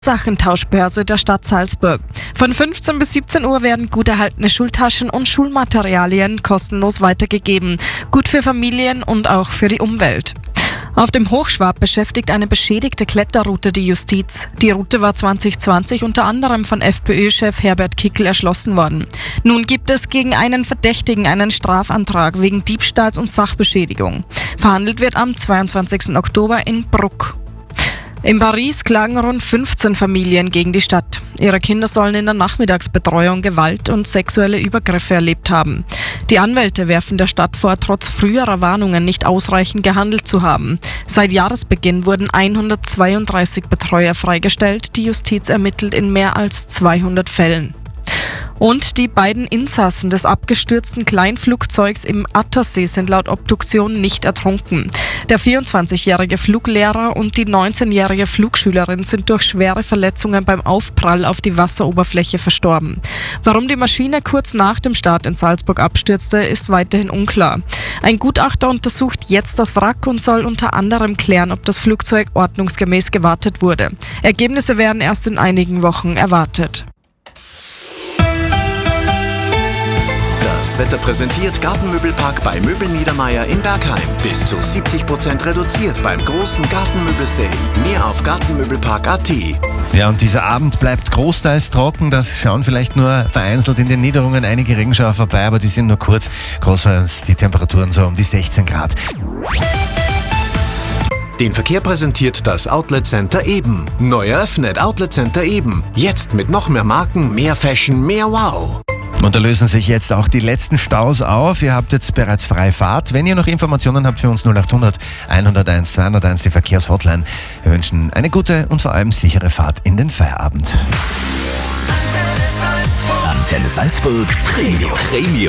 Sachentauschbörse der Stadt Salzburg. Von 15 bis 17 Uhr werden gut erhaltene Schultaschen und Schulmaterialien kostenlos weitergegeben. Gut für Familien und auch für die Umwelt. Auf dem Hochschwab beschäftigt eine beschädigte Kletterroute die Justiz. Die Route war 2020 unter anderem von FPÖ-Chef Herbert Kickl erschlossen worden. Nun gibt es gegen einen Verdächtigen einen Strafantrag wegen Diebstahls und Sachbeschädigung. Verhandelt wird am 22. Oktober in Bruck. In Paris klagen rund 15 Familien gegen die Stadt. Ihre Kinder sollen in der Nachmittagsbetreuung Gewalt und sexuelle Übergriffe erlebt haben. Die Anwälte werfen der Stadt vor, trotz früherer Warnungen nicht ausreichend gehandelt zu haben. Seit Jahresbeginn wurden 132 Betreuer freigestellt. Die Justiz ermittelt in mehr als 200 Fällen. Und die beiden Insassen des abgestürzten Kleinflugzeugs im Attersee sind laut Obduktion nicht ertrunken. Der 24-jährige Fluglehrer und die 19-jährige Flugschülerin sind durch schwere Verletzungen beim Aufprall auf die Wasseroberfläche verstorben. Warum die Maschine kurz nach dem Start in Salzburg abstürzte, ist weiterhin unklar. Ein Gutachter untersucht jetzt das Wrack und soll unter anderem klären, ob das Flugzeug ordnungsgemäß gewartet wurde. Ergebnisse werden erst in einigen Wochen erwartet. Das Wetter präsentiert Gartenmöbelpark bei Möbel Niedermeier in Bergheim. Bis zu 70% reduziert beim großen Gartenmöbel-Sale. Mehr auf gartenmöbelpark.at. Ja, und dieser Abend bleibt großteils trocken. Das schauen vielleicht nur vereinzelt in den Niederungen einige Regenschauer vorbei, aber die sind nur kurz. Großteils die Temperaturen so um die 16 Grad. Den Verkehr präsentiert das Outlet Center Eben. Neu eröffnet Outlet Center Eben. Jetzt mit noch mehr Marken, mehr Fashion, mehr Wow. Und da lösen sich jetzt auch die letzten Staus auf. Ihr habt jetzt bereits freie Fahrt. Wenn ihr noch Informationen habt für uns 0800 101 201, die Verkehrshotline. Wir wünschen eine gute und vor allem sichere Fahrt in den Feierabend. Antenne Salzburg Premium.